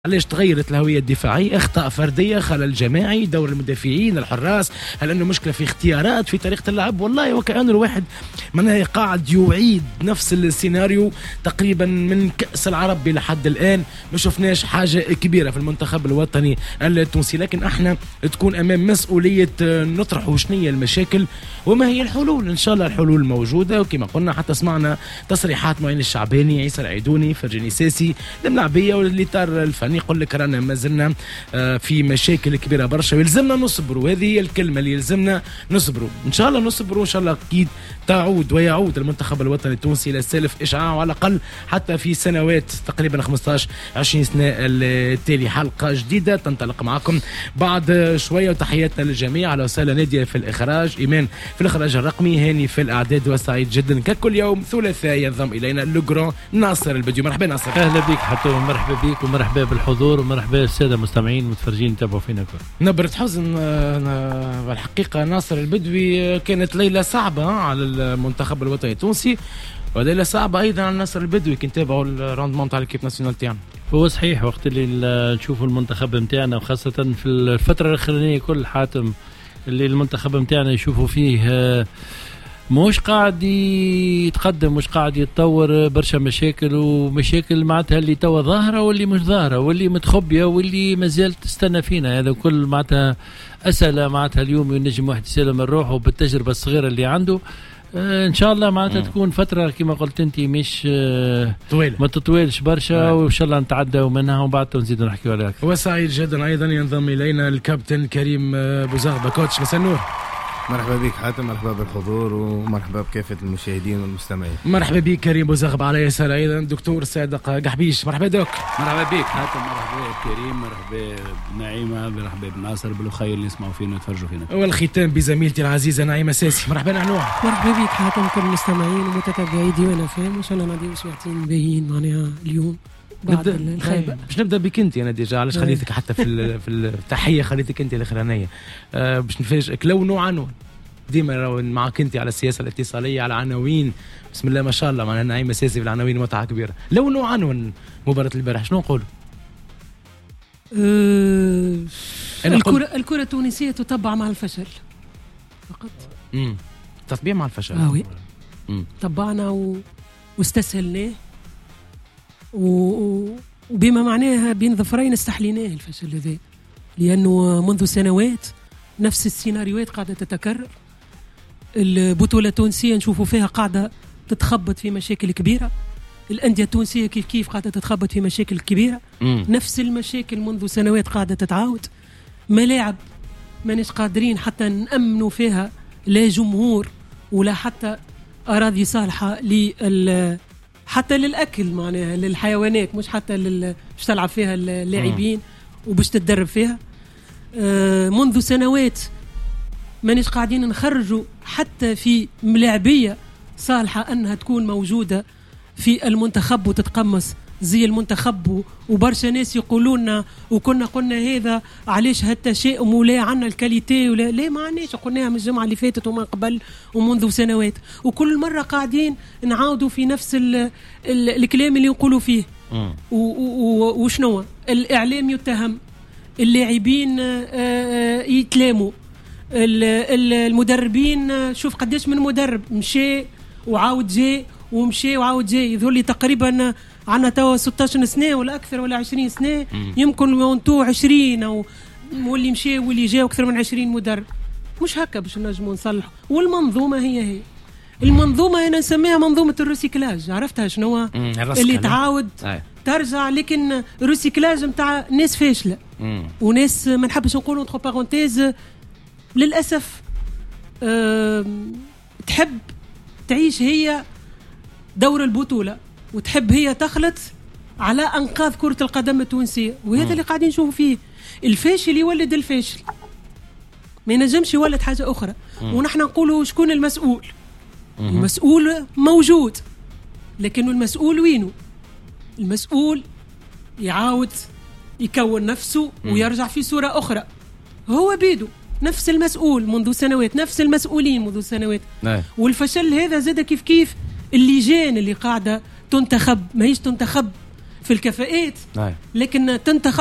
علاش تغيرت الهوية الدفاعية؟ اخطاء فردية، خلل جماعي، دور المدافعين، الحراس، هل انه مشكلة في اختيارات في طريقة اللعب؟ والله وكأن الواحد معناها قاعد يعيد نفس السيناريو تقريبا من كأس العرب لحد الآن. ما شفناش حاجة كبيرة في المنتخب الوطني التونسي، لكن احنا تكون امام مسؤولية نطرح وشنية المشاكل وما هي الحلول. ان شاء الله الحلول موجودة، وكما قلنا حتى سمعنا تصريحات معين الشعباني، عيسى العيدوني، فرجاني ساسي، الملاعبية والإطار الفني يقول لك رانا ما زلنا في مشاكل كبيره برشا ويلزمنا نصبروا. هذه هي الكلمه اللي يلزمنا نصبروا. ان شاء الله نصبروا، ان شاء الله اكيد تعود ويعود المنتخب الوطني التونسي الى سالف اشعاع على الاقل حتى في سنوات تقريبا 15 20 سنه التالي. حلقه جديده تنطلق معكم بعد شويه، وتحياتنا للجميع. على وسهلا ناديه في الاخراج، ايمان في الاخراج الرقمي، هاني في الاعداد، وسعيد جدا ككل يوم ثلاثاء ينضم الينا لوغران ناصر البديو. مرحبا ناصر. اهلا بك حتى، مرحبا بك ومرحبا بالحضور ومرحبا الساده المستمعين المتفرجين يتابعوا فينا كل. نبرة حزن الحقيقه ناصر البدوي، كانت ليله صعبه على المنتخب الوطني التونسي وليله صعبه ايضا على ناصر البدوي كي نتابعوا الراندمون تاع الكيب ناسيونال تاعنا. هو صحيح وقت اللي نشوفوا المنتخب نتاعنا وخاصه في الفتره الاخرانيه كل حاتم اللي المنتخب نتاعنا يشوفوا فيه مش قاعد يتقدم، مش قاعد يتطور، برشا مشاكل ومشاكل معناتها اللي توا ظاهرة واللي مش ظاهرة واللي متخبية واللي ما زالت تستنى فينا. هذا كل معناتها أسئلة معناتها اليوم ينجم واحد يسلم الروح وبالتجربة الصغيرة اللي عنده. ان شاء الله معناتها تكون فتره كما قلت انت مش طويله، ما تطولش برشا، وان شاء الله نتعداو منها وبعد نزيدوا نحكيوا عليها. وسعيد جدا ايضا ينضم الينا الكابتن كريم بوزغبه. كوتش مساء النور. مرحبا بك حاتم، مرحبا بالحضور ومرحبا بكافة المشاهدين والمستمعين. مرحبا بك كريم بوزغبه. على يسار ايضا دكتور صادق قحبيش. مرحبا دوك. مرحبا بك حاتم، مرحبا بكريم، مرحبا بنعيمه، مرحبا بناصر، بالخير اللي يسمعوا فينا ويتفرجوا فينا. والختام بزميلتي العزيزه نعيمه ساسي. مرحبا نعنوع. مرحبا بك حاتم، كل المستمعين ومتابعي ديوان فهم، وان شاء الله نادي ساعتين باهيين معناها اليوم بعد الخيبه. باش نبدا بك انت انا ديجا، علاش خليتك حتى في التحيه خليتك انت الاخرانيه باش نفاجئك لون وعنوان. ديما معك انت على السياسه الاتصاليه، على عناوين بسم الله ما شاء الله، معنا نعيمه ساسي في العناوين متعه كبيره. لون وعنوان مباراه البارح شنو نقولوا؟ الكره التونسيه تتبع مع الفشل فقط. تطبيع مع الفشل. وي تبعنا واستسهلناه وبما معناها بين ظفرين استحليناه الفشل هذا، لانه منذ سنوات نفس السيناريوهات قاعدة تتكرر. البطولة التونسية نشوفوا فيها قاعدة تتخبط في مشاكل كبيرة، الأندية التونسية كيف قاعدة تتخبط في مشاكل كبيرة. نفس المشاكل منذ سنوات قاعدة تتعاود. ملاعب مانيش قادرين حتى نأمنوا فيها لا جمهور ولا حتى أراضي صالحة حتى للأكل معناها للحيوانات، مش حتى باش تلعب فيها اللاعبين وباش تتدرب فيها. منذ سنوات مانيش قاعدين نخرجوا حتى في ملاعبية صالحة أنها تكون موجودة في المنتخب وتتقمص زي المنتخب. وبرشا ناس يقولون وكنا قلنا هذا علاش هالتشاؤم ولا عنا الكاليتي ولا لا، ما عناش، قلناها من الجمعة اللي فاتت ومن قبل ومنذ سنوات، وكل مرة قاعدين نعاودوا في نفس الكلام اللي نقولوا فيه. وشنو الإعلام يتهم، اللاعبين يتلاموا، المدربين شوف قديش من مدرب مشي وعاود جاي ومشي وعاود جاي. يظهر لي تقريبا عنا توا 16 سنة ولا أكثر ولا 20 سنة، يمكن مونتو 20 أو واللي مشي واللي جاي أكثر من 20 مدرب. مش هكا باش نجموا نصلح. والمنظومة هي المنظومة أنا نسميها منظومة الريسيكلاج. عرفتها شنو اللي تعاود ترجع، لكن الريسيكلاج متاع ناس فاشلة وناس ما نحبش نقول انتر بارونتيز للأسف تحب تعيش هي دور البطولة وتحب هي تخلط على أنقاذ كرة القدم التونسية. وهذا اللي قاعدين نشوف فيه. الفاشل يولد الفاشل، ما ينجمش يولد حاجة أخرى. ونحن نقولوا شكون المسؤول؟ المسؤول موجود، لكن المسؤول وينه؟ المسؤول يعاود يكون نفسه ويرجع في صورة أخرى. هو بيدو نفس المسؤول منذ سنوات، نفس المسؤولين منذ سنوات. والفشل هذا زاد كيف اللجان اللي قاعدة تنتخب، ما هيش تنتخب في في الكفاءات، أي. لكن تنتخب